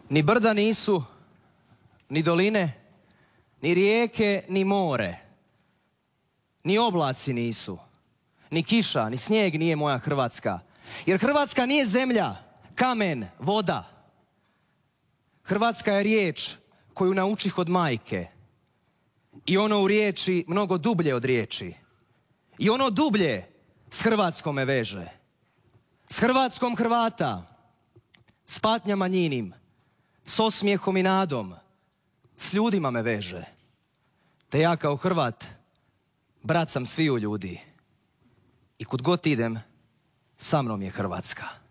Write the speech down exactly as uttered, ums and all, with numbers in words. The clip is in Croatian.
Ni brda nisu, ni doline, ni rijeke, ni more. Ni oblaci nisu, ni kiša, ni snijeg nije moja Hrvatska. Jer Hrvatska nije zemlja, kamen, voda. Hrvatska je riječ koju naučih od majke. I ono u riječi mnogo dublje od riječi. I ono dublje s Hrvatskom me veže. S Hrvatskom Hrvata, s patnjama njinim, s osmijehom i nadom, s ljudima me veže. Te ja kao Hrvat, brat sam sviju ljudi. I kud god idem, sa mnom je Hrvatska.